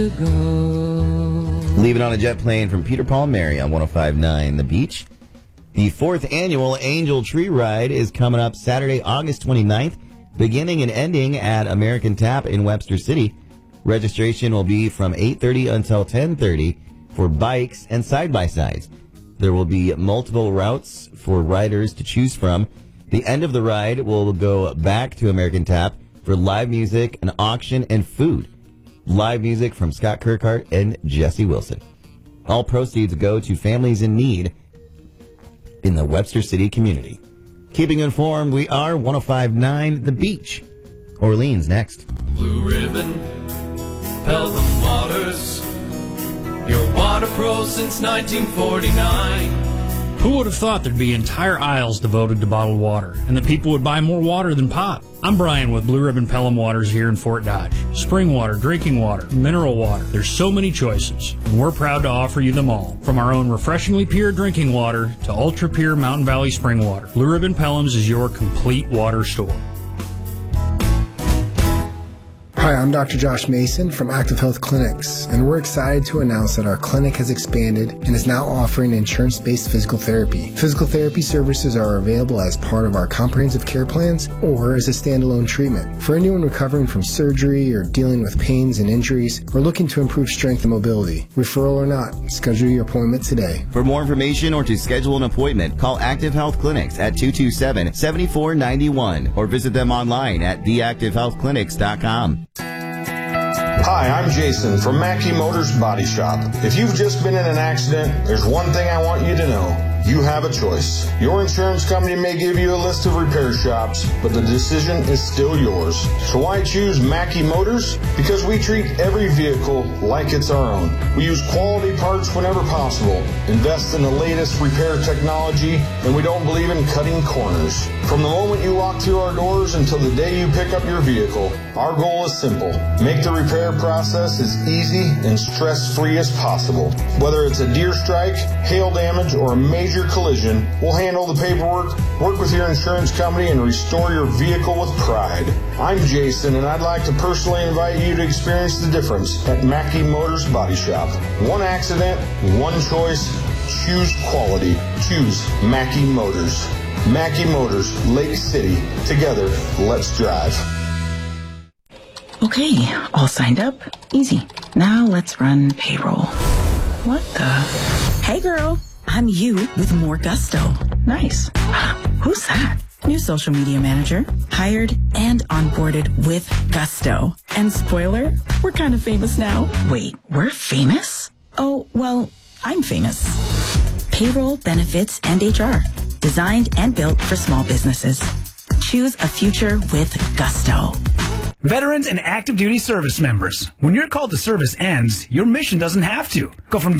Leaving on a jet plane from Peter, Paul, and Mary on 105.9 The Beach. The 4th annual Angel Tree Ride is coming up Saturday, August 29th, beginning and ending at American Tap in Webster City. Registration will be from 8:30 until 10:30 for bikes and side-by-sides. There will be multiple routes for riders to choose from. The end of the ride will go back to American Tap for live music, an auction, and food. Live music from Scott Kirkhart and Jesse Wilson. All proceeds go to families in need in the Webster City community. Keeping informed, we are 105.9 The Beach. Orleans next. Blue Ribbon, Pelham Waters, your water pro since 1949. Who would have thought there'd be entire aisles devoted to bottled water, and that people would buy more water than pop? I'm Brian with Blue Ribbon Pelham Waters here in Fort Dodge. Spring water, drinking water, mineral water. There's so many choices, and we're proud to offer you them all. From our own refreshingly pure drinking water to ultra-pure Mountain Valley spring water, Blue Ribbon Pelham's is your complete water store. Hi, I'm Dr. Josh Mason from Active Health Clinics, and we're excited to announce that our clinic has expanded and is now offering insurance-based physical therapy. Physical therapy services are available as part of our comprehensive care plans or as a standalone treatment. For anyone recovering from surgery or dealing with pains and injuries or looking to improve strength and mobility, referral or not, schedule your appointment today. For more information or to schedule an appointment, call Active Health Clinics at 227-7491 or visit them online at theactivehealthclinics.com. Hi, I'm Jason from Mackey Motors Body Shop. If you've just been in an accident, there's one thing I want you to know. You have a choice. Your insurance company may give you a list of repair shops, but the decision is still yours. So why choose Mackey Motors? Because we treat every vehicle like it's our own. We use quality parts whenever possible, invest in the latest repair technology, and we don't believe in cutting corners. From the moment you walk through our doors until the day you pick up your vehicle, our goal is simple. Make the repair process as easy and stress-free as possible. Whether it's a deer strike, hail damage, or a major collision, we'll handle the paperwork, work with your insurance company, and restore your vehicle with pride. I'm Jason, and I'd like to personally invite you to experience the difference at Mackey Motors Body Shop. One accident, one choice. Choose quality. Choose Mackey Motors. Mackey Motors, Lake City. Together, let's drive. Okay, all signed up. Easy. Now let's run payroll. What the? Hey girl, I'm you with more gusto. Nice. Who's that? New social media manager. Hired and onboarded with gusto. And spoiler, we're kind of famous now. Wait, we're famous? Oh, well, I'm famous. Payroll, benefits, and HR. Designed and built for small businesses. Choose a future with gusto. Veterans and active duty service members. When your call to service ends, your mission doesn't have to. Go from